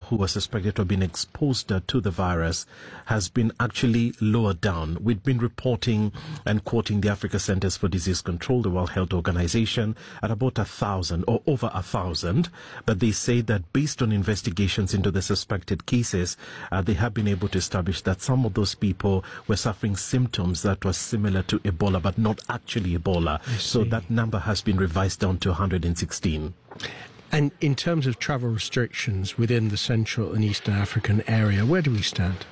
who are suspected to have been exposed to the virus has been actually lowered down. We've been reporting and quoting the Africa Centers for Disease Control, the World Health Organization, at about 1,000 or over 1,000. But they say that based on investigations into the suspected cases, they have been able to establish that some of those people were suffering symptoms that were similar to Ebola, but not actually Ebola. So that number has been revised down to 116. And in terms of travel restrictions within the Central and Eastern African area, where do we stand?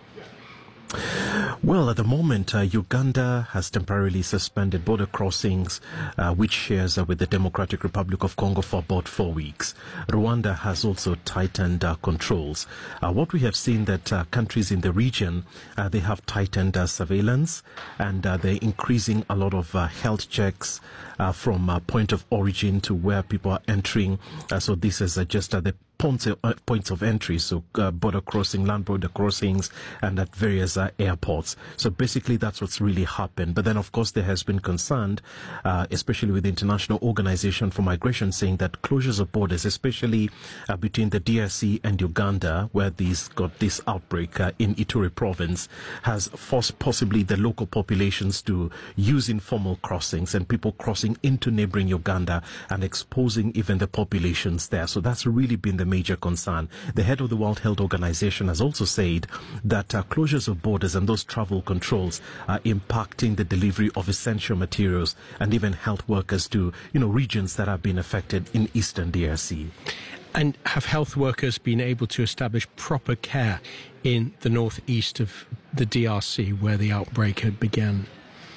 Well, at the moment, Uganda has temporarily suspended border crossings, which shares with the Democratic Republic of Congo for about 4 weeks. Rwanda has also tightened controls. What we have seen that countries in the region, they have tightened surveillance, and they're increasing a lot of health checks from point of origin to where people are entering. So this is just the points of entry, so border crossing, land border crossings, and at various airports. So basically that's what's really happened. But then of course there has been concern, especially with the International Organization for Migration, saying that closures of borders, especially between the DRC and Uganda, where these got this outbreak in Ituri province, has forced possibly the local populations to use informal crossings and people crossing into neighboring Uganda and exposing even the populations there. So that's really been the major concern. The head of the World Health Organization has also said that closures of borders and those travel controls are impacting the delivery of essential materials and even health workers to, regions that have been affected in eastern DRC. And have health workers been able to establish proper care in the northeast of the DRC where the outbreak had begun?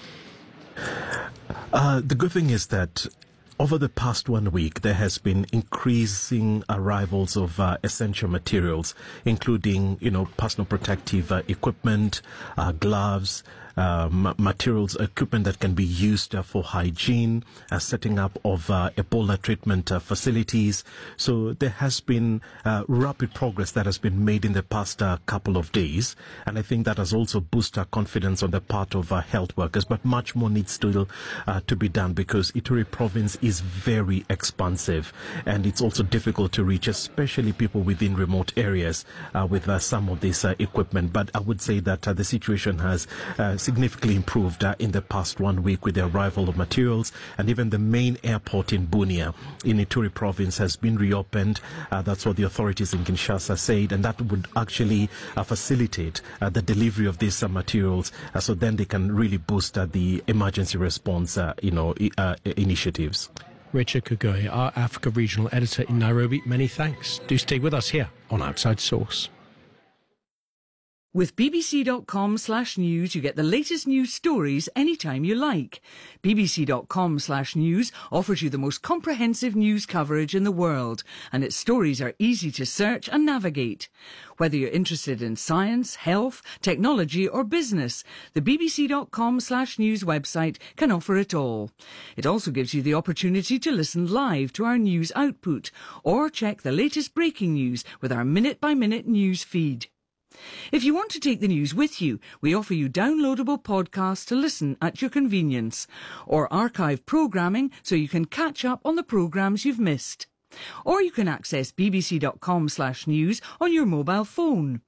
The good thing is that over the past 1 week, there has been increasing arrivals of essential materials, including, personal protective equipment, gloves, materials, equipment that can be used for hygiene, setting up of Ebola treatment facilities. So there has been rapid progress that has been made in the past couple of days. And I think that has also boosted confidence on the part of health workers. But much more needs still to be done, because Ituri province is very expansive and it's also difficult to reach, especially people within remote areas with some of this equipment. But I would say that the situation has significantly improved in the past 1 week with the arrival of materials, and even the main airport in Bunia in Ituri province has been reopened. That's what the authorities in Kinshasa said, and that would actually facilitate the delivery of these materials, so then they can really boost the emergency response initiatives. Richard Kagoye, our Africa Regional Editor in Nairobi, many thanks. Do stay with us here on Outside Source. With bbc.com/news, you get the latest news stories anytime you like. bbc.com/news offers you the most comprehensive news coverage in the world, and its stories are easy to search and navigate. Whether you're interested in science, health, technology or business, the bbc.com/news website can offer it all. It also gives you the opportunity to listen live to our news output or check the latest breaking news with our minute-by-minute news feed. If you want to take the news with you, we offer you downloadable podcasts to listen at your convenience, or archive programming so you can catch up on the programmes you've missed. Or you can access bbc.com/news on your mobile phone.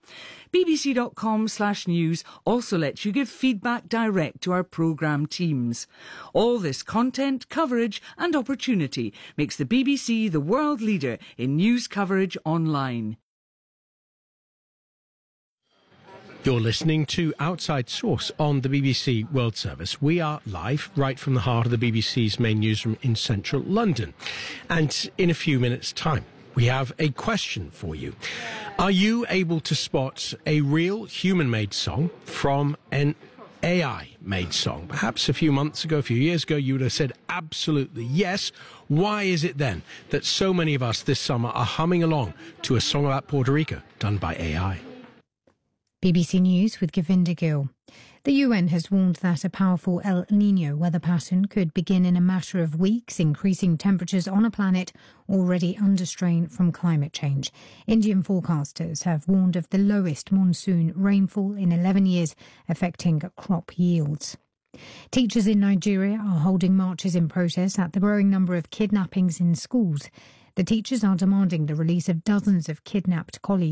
bbc.com/news also lets you give feedback direct to our programme teams. All this content, coverage and opportunity makes the BBC the world leader in news coverage online. You're listening to Outside Source on the BBC World Service. We are live right from the heart of the BBC's main newsroom in central London. And in a few minutes' time, we have a question for you. Are you able to spot a real human-made song from an AI-made song? Perhaps a few months ago, a few years ago, you would have said absolutely yes. Why is it then that so many of us this summer are humming along to a song about Puerto Rico done by AI? BBC News with Govinda Gill. The UN has warned that a powerful El Niño weather pattern could begin in a matter of weeks, increasing temperatures on a planet already under strain from climate change. Indian forecasters have warned of the lowest monsoon rainfall in 11 years, affecting crop yields. Teachers in Nigeria are holding marches in protest at the growing number of kidnappings in schools. The teachers are demanding the release of dozens of kidnapped colleagues